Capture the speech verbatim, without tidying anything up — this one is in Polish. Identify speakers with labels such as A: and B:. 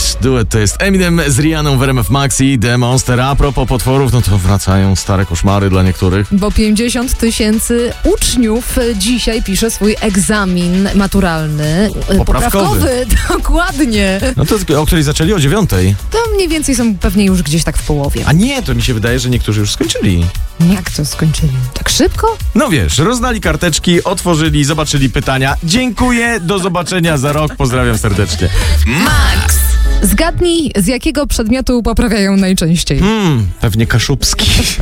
A: Duet, duet to jest Eminem z Rihanną w R M F Max i The Monster. A propos potworów, no to wracają stare koszmary dla niektórych.
B: Bo pięćdziesiąt tysięcy uczniów dzisiaj pisze swój egzamin maturalny.
A: Poprawkowy.
B: Dokładnie.
A: No to o której zaczęli? O dziewiątej.
B: To mniej więcej są pewnie już gdzieś tak w połowie.
A: A nie, to mi się wydaje, że niektórzy już skończyli.
B: Jak to skończyli? Tak szybko?
A: No wiesz, rozdali karteczki, otworzyli, zobaczyli pytania. Dziękuję, do zobaczenia za rok, pozdrawiam serdecznie.
B: Max! Zgadnij, z jakiego przedmiotu poprawiają najczęściej?
A: Hmm, pewnie Kaszubski.